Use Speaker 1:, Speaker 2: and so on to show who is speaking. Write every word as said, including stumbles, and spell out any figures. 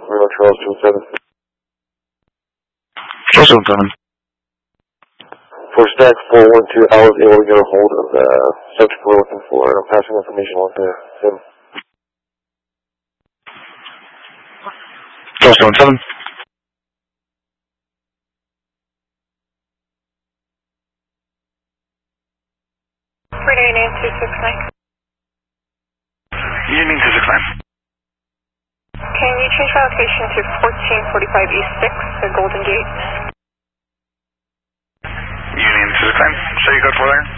Speaker 1: Reno Charles two seven.
Speaker 2: Charles two seven.
Speaker 1: For stack four one two, I was able to get a hold of the subject we're looking for, and I'm passing information on to him.
Speaker 2: Charles two seven.
Speaker 3: Union two six nine.
Speaker 2: Union two six nine.
Speaker 3: Can you change my location to fourteen forty-five East six, the Golden Gate?
Speaker 2: Union two six nine. Show you code for there.